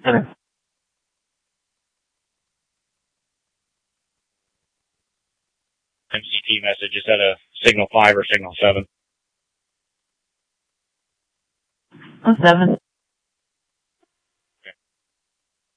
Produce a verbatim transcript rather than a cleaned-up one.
Okay. M C T message, is that a signal five or signal seven? Oh, seven.